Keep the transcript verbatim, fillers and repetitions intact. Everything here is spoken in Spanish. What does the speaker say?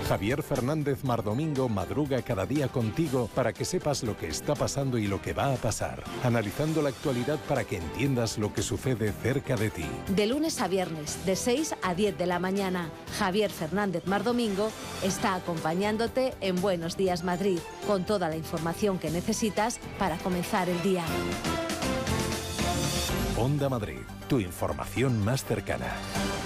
Javier Fernández Mardomingo madruga cada día contigo para que sepas lo que está pasando y lo que va a pasar, analizando la actualidad para que entiendas lo que sucede cerca de ti. De lunes a viernes, de seis a diez de la mañana, Javier Fernández Mardomingo está acompañándote en Buenos Días Madrid, con toda la información que necesitas para comenzar el día. Onda Madrid, tu información más cercana.